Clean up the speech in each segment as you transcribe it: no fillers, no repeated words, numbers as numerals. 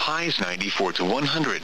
highs 94 to 100.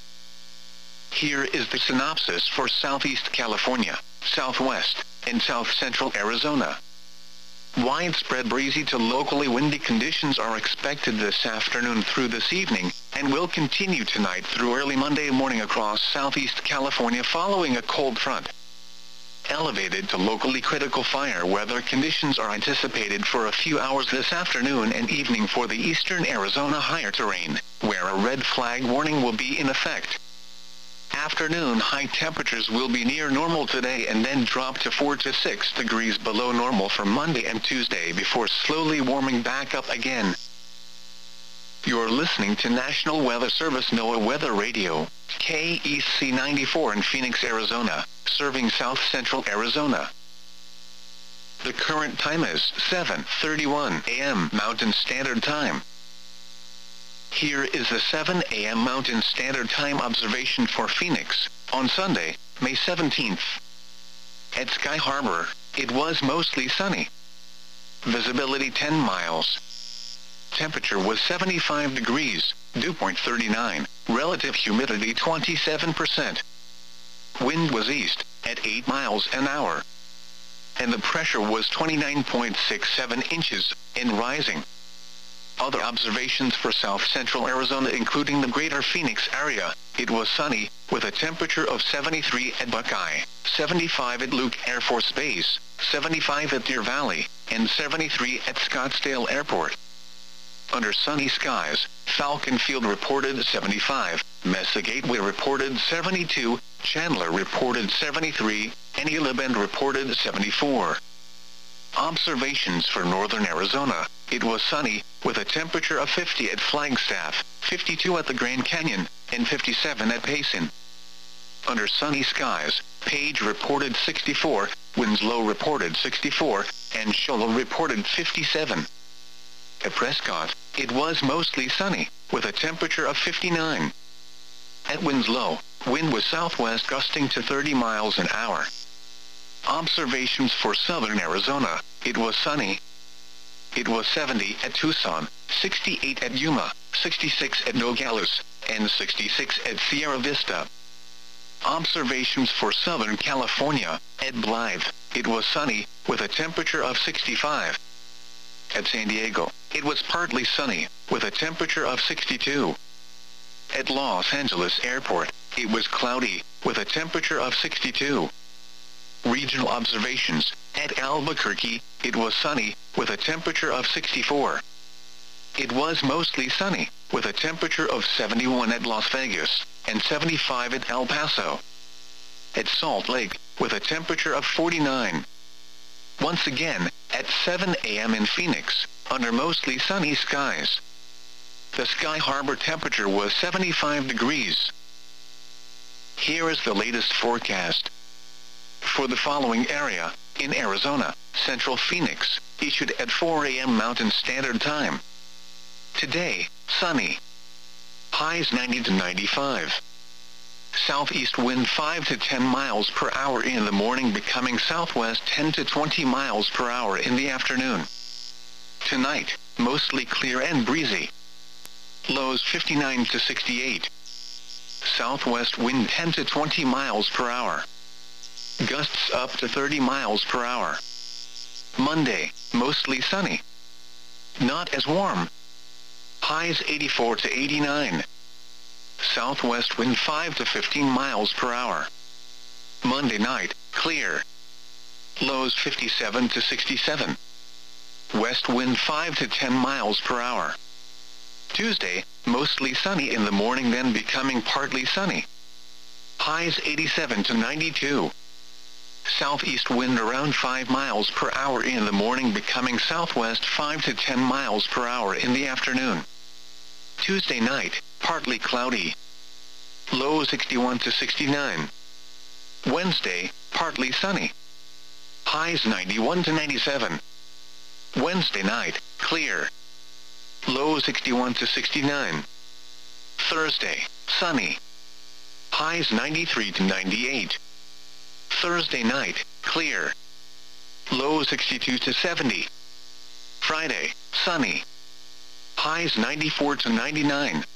Here is the synopsis for Southeast California, Southwest, and South Central Arizona. Widespread breezy to locally windy conditions are expected this afternoon through this evening, and will continue tonight through early Monday morning across Southeast California following a cold front. Elevated to locally critical fire weather conditions are anticipated for a few hours this afternoon and evening for the eastern Arizona higher terrain, where a red flag warning will be in effect. Afternoon high temperatures will be near normal today and then drop to 4 to 6 degrees below normal for Monday and Tuesday before slowly warming back up again. You're listening to National Weather Service NOAA Weather Radio, KEC 94 in Phoenix, Arizona, serving South Central Arizona. The current time is 7:31 a.m. Mountain Standard Time. Here is the 7 a.m. Mountain Standard Time observation for Phoenix, on Sunday, May 17th. At Sky Harbor, it was mostly sunny. Visibility 10 miles. Temperature was 75 degrees, dew point 39, relative humidity 27%. Wind was east, at 8 miles an hour. And the pressure was 29.67 inches, and rising. Other observations for South Central Arizona including the greater Phoenix area, it was sunny, with a temperature of 73 at Buckeye, 75 at Luke Air Force Base, 75 at Deer Valley, and 73 at Scottsdale Airport. Under sunny skies, Falcon Field reported 75, Mesa Gateway reported 72, Chandler reported 73, and Gila Bend reported 74. Observations for northern Arizona, it was sunny, with a temperature of 50 at Flagstaff, 52 at the Grand Canyon, and 57 at Payson. Under sunny skies, Page reported 64, Winslow reported 64, and Shoalo reported 57. At Prescott, it was mostly sunny, with a temperature of 59. At Winslow, wind was southwest gusting to 30 miles an hour. Observations for southern Arizona, it was sunny. It was 70 at Tucson, 68 at Yuma, 66 at Nogales, and 66 at Sierra Vista. Observations for Southern California, at Blythe, it was sunny, with a temperature of 65. At San Diego, it was partly sunny, with a temperature of 62. At Los Angeles Airport, it was cloudy, with a temperature of 62. Regional observations, at Albuquerque, it was sunny, with a temperature of 64. It was mostly sunny, with a temperature of 71 at Las Vegas, and 75 at El Paso. At Salt Lake, with a temperature of 49. Once again, at 7 a.m. in Phoenix, under mostly sunny skies. The Sky Harbor temperature was 75 degrees. Here is the latest forecast. For the following area, in Arizona, Central Phoenix, issued at 4 a.m. Mountain Standard Time. Today, sunny. Highs 90 to 95. Southeast wind 5 to 10 miles per hour in the morning, becoming southwest 10 to 20 miles per hour in the afternoon. Tonight, mostly clear and breezy. Lows 59 to 68. Southwest wind 10 to 20 miles per hour. Gusts up to 30 miles per hour. Monday, mostly sunny. Not as warm. Highs 84 to 89. Southwest wind 5 to 15 miles per hour. Monday night, clear. Lows 57 to 67. West wind 5 to 10 miles per hour. Tuesday, mostly sunny in the morning, then becoming partly sunny. Highs 87 to 92. Southeast wind around 5 miles per hour in the morning, becoming southwest 5 to 10 miles per hour in the afternoon. Tuesday night, partly cloudy. Low 61 to 69. Wednesday, partly sunny. Highs 91 to 97. Wednesday night, clear. Low 61 to 69. Thursday, sunny. Highs 93 to 98. Thursday night, clear. Low 62 to 70. Friday, sunny. Highs 94 to 99.